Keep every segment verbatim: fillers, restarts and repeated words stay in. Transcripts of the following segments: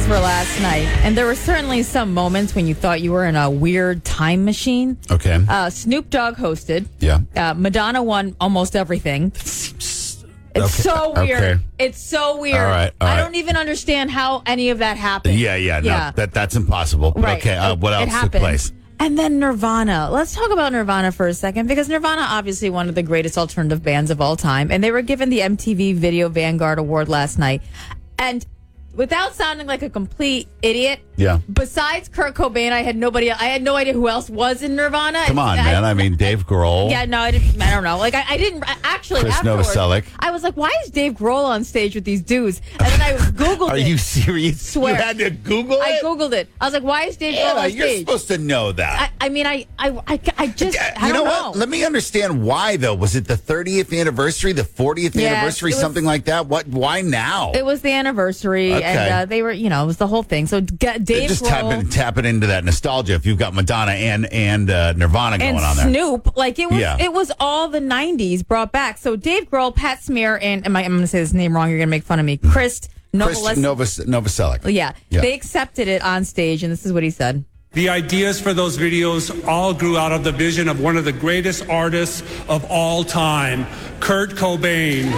for last night, and there were certainly some moments when you thought you were in a weird time machine. Okay. Uh, Snoop Dogg hosted. Yeah. Uh, Madonna won almost everything. It's Okay. so weird. Okay. It's so weird. All right, all I right. don't even understand how any of that happened. Yeah, yeah, no, Yeah. that that's impossible. But Right. okay, uh, what It else took happened. place? And then Nirvana. Let's talk about Nirvana for a second, because Nirvana, obviously one of the greatest alternative bands of all time, and they were given the M T V Video Vanguard Award last night. And without sounding like a complete idiot, Yeah. besides Kurt Cobain, I had nobody. I had no idea who else was in Nirvana. Come on, I, man. I mean, Dave Grohl. Yeah, no, I didn't. I don't know. Like, I, I didn't I- actually. Chris afterwards, Novoselic. I was like, "Why is Dave Grohl on stage with these dudes?" And then I googled Are it. you serious? Swear. You had to Google I it? googled it. I was like, "Why is Dave Grohl Anna, on you're stage?" supposed to know that. I, I mean, I, I, I, I just. Yeah, I you know, don't what? Let me understand why, though. Was it the thirtieth anniversary, the fortieth Yes, anniversary, it was- something like that? What? Why now? It was the anniversary, Okay. and uh, they were, you know, it was the whole thing. So D- Dave Just Grohl tapping tapping into that nostalgia. If you've got Madonna and and uh, Nirvana going and on there. Snoop, like it was, Yeah. it was all the nineties brought back. So Dave Grohl, Pat Smear, and am I, I'm going to say this name wrong. You're going to make fun of me. Chris Chris Novoselic. Novos, Novoselic. Yeah, Yeah. they accepted it on stage, and this is what he said. The ideas for those videos all grew out of the vision of one of the greatest artists of all time, Kurt Cobain.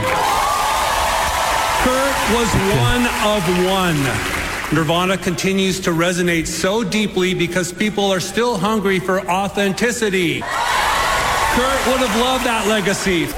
Kurt was one of one. Nirvana continues to resonate so deeply because people are still hungry for authenticity. Kurt would have loved that legacy.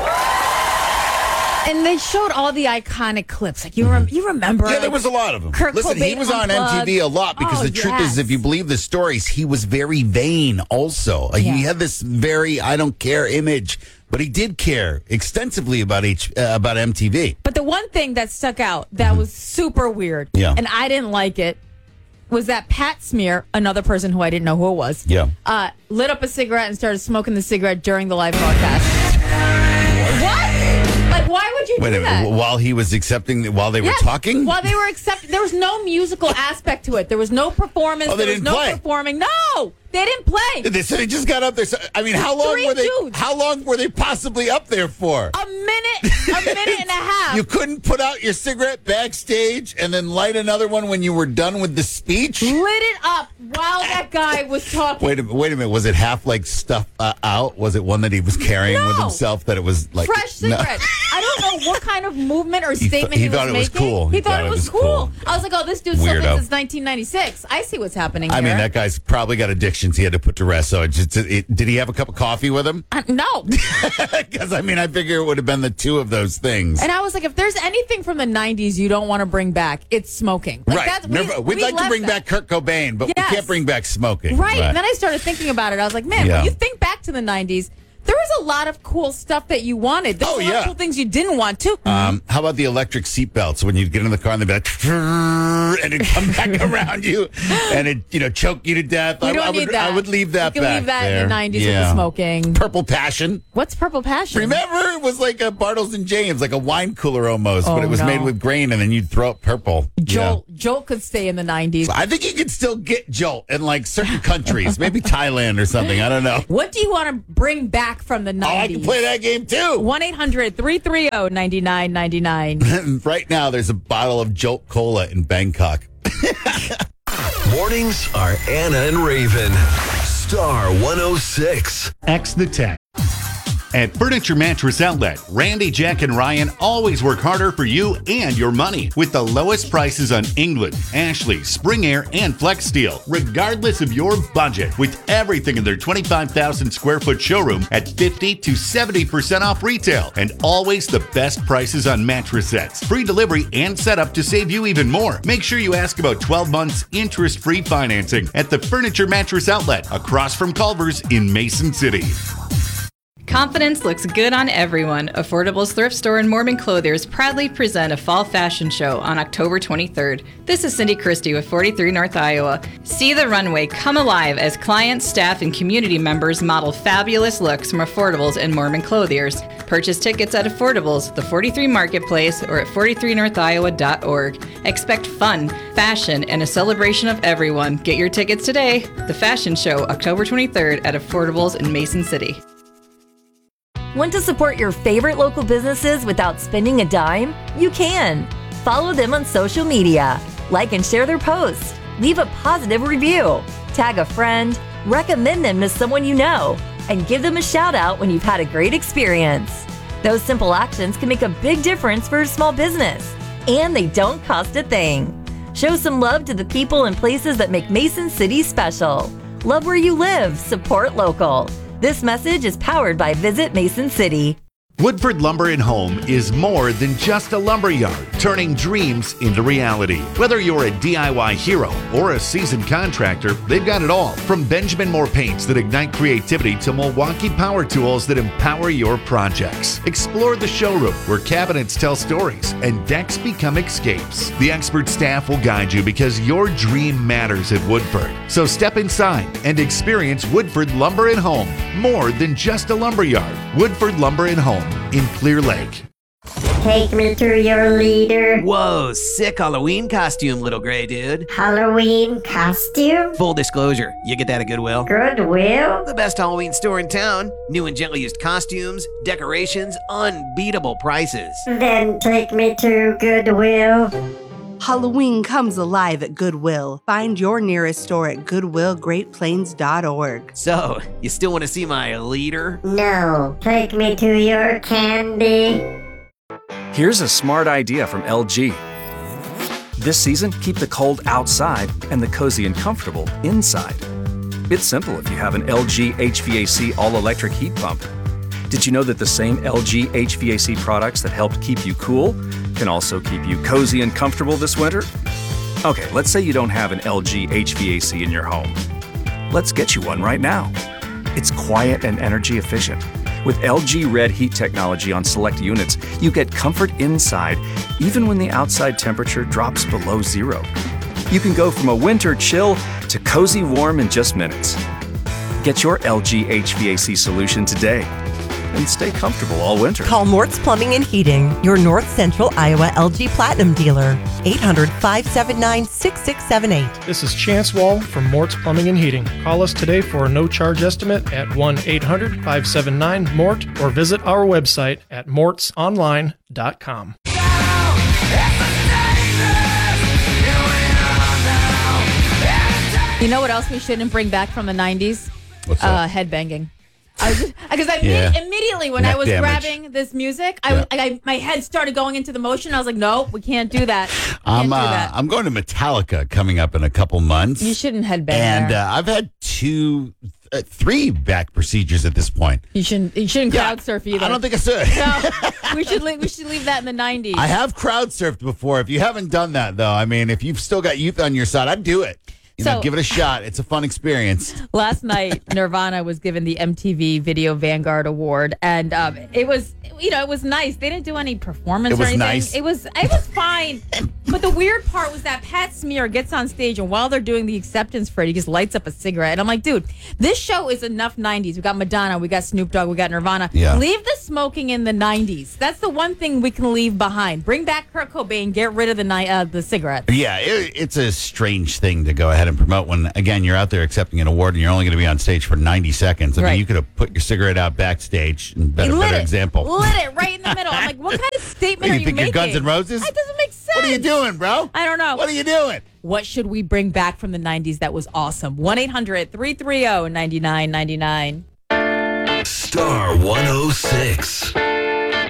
And they showed all the iconic clips. Like you, rem- you remember? Yeah, there like, was a lot of them. Kurt Listen, he Cobain was on Unplugged. M T V a lot because Oh, the truth yes. is, if you believe the stories, he was very vain also. Like, Yeah. He had this very I don't care image, but he did care extensively about each uh, about M T V. But the one thing that stuck out that was super weird, Yeah. and I didn't like it, was that Pat Smear, another person who I didn't know who it was, Yeah. uh, lit up a cigarette and started smoking the cigarette during the live broadcast. What? Like, why would you Wait do a that? minute, while he was accepting, while they were Yes, talking? While they were accepting, there was no musical aspect to it. There was no performance. Oh, they there was didn't no play? performing. No, they didn't play. They said he just got up there. So, I mean, how long Three were they? dudes. How long were they possibly up there for? A minute, a minute and a half. You couldn't put out your cigarette backstage and then light another one when you were done with the speech? Lit it up while that guy was talking. Wait a minute. Wait a minute. Was it half like stuff uh, out? Was it one that he was carrying with No. himself that it was like Fresh no. cigarette. I don't know what kind of movement or He statement th- he he, thought was it was making. cool. He, thought, it was, cool. cool. I was like, oh, this dude's something Weirdo. since nineteen ninety-six. I see what's happening I here. mean, that guy's probably got addictions he had to put to rest. So it just, it, did he have a cup of coffee with him? Uh, no. Because I mean, I figure it would have been the two of those things. And I was like, if there's anything from the nineties you don't want to bring back, it's smoking. Like, right. That's, we, Never, we'd we like to left bring that. back Kurt Cobain, but Yes. we can't bring back smoking. Right. And then I started thinking about it. I was like, man, Yeah. when you think back to the nineties, there was a lot of cool stuff that you wanted. There was Oh, a lot yeah. of cool things you didn't want too. Um, how about the electric seatbelts when you'd get in the car and they'd be like, and it'd come back around you and it, you know, choke you to death. We I, don't I would, need that. I would leave that You can back leave that there. in the nineties with Yeah. the smoking. Purple Passion. What's Purple Passion? Remember, it was like a Bartles and James, like a wine cooler almost, but Oh, it was no. made with grain, and then you'd throw it purple. Jolt, Jolt could stay in the nineties. Yeah. I think you could still get Jolt in like certain countries, maybe Thailand or something. I don't know. What do you want to bring back from the Oh, I nineties? can play that game too. one eight hundred three three zero nine nine nine nine. Right now, there's a bottle of Jolt Cola in Bangkok. Mornings are Anna and Raven. Star one oh six. X the tech. At Furniture Mattress Outlet, Randy, Jack, and Ryan always work harder for you and your money with the lowest prices on England, Ashley, Spring Air, and Flex Steel, regardless of your budget, with everything in their twenty-five thousand square foot showroom at fifty to seventy percent off retail, and always the best prices on mattress sets, free delivery, and setup to save you even more. Make sure you ask about twelve months interest-free financing at the Furniture Mattress Outlet across from Culver's in Mason City. Confidence looks good on everyone. Affordable's thrift store and Mormon Clothiers proudly present a fall fashion show on October twenty-third. This is Cindy Christie with forty-three North Iowa. See the runway come alive as clients, staff, and community members model fabulous looks from Affordables and Mormon Clothiers. Purchase tickets at Affordables, the forty-three Marketplace, or at forty-three north iowa dot org. Expect fun, fashion, and a celebration of everyone. Get your tickets today. The fashion show, October twenty-third at Affordables in Mason City. Want to support your favorite local businesses without spending a dime? You can. Follow them on social media. Like and share their posts. Leave a positive review. Tag a friend. Recommend them to someone you know. And give them a shout out when you've had a great experience. Those simple actions can make a big difference for a small business. And they don't cost a thing. Show some love to the people and places that make Mason City special. Love where you live. Support local. This message is powered by Visit Mason City. Woodford Lumber and Home is more than just a lumberyard, turning dreams into reality. Whether you're a D I Y hero or a seasoned contractor, they've got it all. From Benjamin Moore paints that ignite creativity to Milwaukee power tools that empower your projects. Explore the showroom where cabinets tell stories and decks become escapes. The expert staff will guide you because your dream matters at Woodford. So step inside and experience Woodford Lumber and Home, more than just a lumberyard. Woodford Lumber and Home in Clear Lake. Take me to your leader. Whoa, sick Halloween costume, little gray dude. Halloween costume? Full disclosure, you get that at Goodwill. Goodwill? The best Halloween store in town. New and gently used costumes, decorations, unbeatable prices. Then take me to Goodwill. Halloween comes alive at Goodwill. Find your nearest store at goodwill great plains dot org. So, you still want to see my leader? No, take me to your candy. Here's a smart idea from L G. This season, keep the cold outside and the cozy and comfortable inside. It's simple if you have an L G H V A C all-electric heat pump. Did you know that the same L G H V A C products that helped keep you cool can also keep you cozy and comfortable this winter? Okay, let's say you don't have an L G H V A C in your home. Let's get you one right now. It's quiet and energy efficient. With L G Red Heat technology on select units, you get comfort inside even when the outside temperature drops below zero. You can go from a winter chill to cozy warm in just minutes. Get your L G H V A C solution today and stay comfortable all winter. Call Mort's Plumbing and Heating, your North Central Iowa L G Platinum dealer. eight hundred, five seven nine, six six seven eight. This is Chance Wall from Mort's Plumbing and Heating. Call us today for a no-charge estimate at one eight hundred, five seven nine, M O R T or visit our website at morts online dot com. You know what else we shouldn't bring back from the nineties? What's uh, that? Headbanging. I was because I Yeah. imme- immediately when Neck I was damage. grabbing this music, I, Yeah. was, I my head started going into the motion. I was like, no, we can't do that. We I'm can't do uh, that. I'm going to Metallica coming up in a couple months. You shouldn't headbang And there. uh, I've had two, uh, three back procedures at this point. You shouldn't. You shouldn't Yeah, crowd surf either. I don't think I should. No, we should. Leave, we should leave that in the nineties. I have crowd surfed before. If you haven't done that, though, I mean, if you've still got youth on your side, I'd do it. You know, So- give it a shot. It's a fun experience. Last night, Nirvana was given the M T V Video Vanguard Award, and um, it was, you know, it was nice. They didn't do any performance It was or anything. nice. It was, it was fine. But the weird part was that Pat Smear gets on stage, and while they're doing the acceptance parade, he just lights up a cigarette. And I'm like, dude, this show is enough nineties. We got Madonna, we got Snoop Dogg, we got Nirvana. Yeah. Leave the smoking in the nineties. That's the one thing we can leave behind. Bring back Kurt Cobain. Get rid of the ni- uh, the cigarettes. Yeah, it, it's a strange thing to go ahead and promote when, again, you're out there accepting an award and you're only going to be on stage for ninety seconds. I Right. mean, you could have put your cigarette out backstage. And better, He lit better it. example. Lit it right in the middle. I'm like, what kind of statement What, are you you think you're making? Guns N' Roses? That doesn't make sense. What are you doing, bro? I don't know. What are you doing? What should we bring back from the nineties that was awesome? one eight hundred, three three zero, nine nine nine nine. Star one oh six.